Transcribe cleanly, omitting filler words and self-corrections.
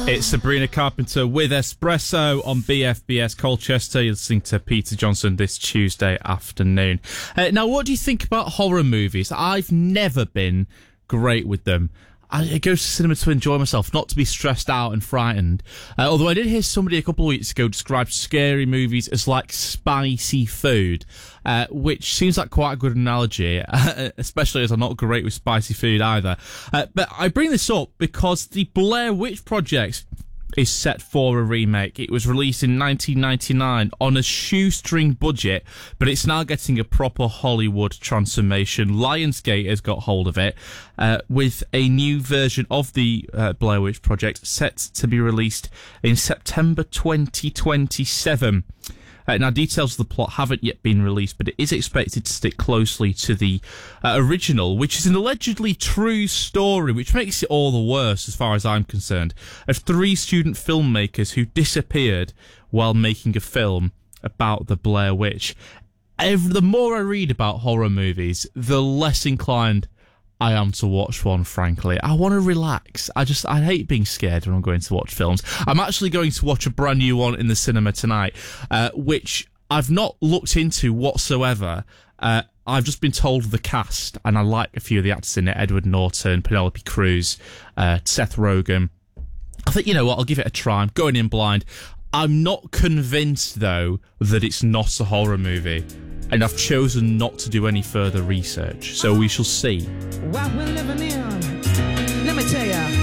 It's Sabrina Carpenter with Espresso on BFBS Colchester. You're listening to Peter Johnson this Tuesday afternoon. Now, what do you think about horror movies? I've never been great with them. I go to cinema to enjoy myself, not to be stressed out and frightened. Although I did hear somebody a couple of weeks ago describe scary movies as like spicy food, which seems like quite a good analogy, especially as I'm not great with spicy food either. But I bring this up because the Blair Witch Project is set for a remake. It was released in 1999 on a shoestring budget, but it's now getting a proper Hollywood transformation. Lionsgate has got hold of it, with a new version of the Blair Witch Project set to be released in September 2027. Now, details of the plot haven't yet been released, but it is expected to stick closely to the original, which is an allegedly true story, which makes it all the worse, as far as I'm concerned, of 3 student filmmakers who disappeared while making a film about the Blair Witch. The more I read about horror movies, the less inclined I am to watch one, frankly. I want to relax. I hate being scared when I'm going to watch films. I'm actually going to watch a brand new one in the cinema tonight, which I've not looked into whatsoever. I've just been told the cast, and I like a few of the actors in it: Edward Norton, Penelope Cruz, Seth Rogen. I think, you know what, I'll give it a try. I'm going in blind. I'm not convinced, though, that it's not a horror movie. And I've chosen not to do any further research, so we shall see. What we're living in, let me tell ya.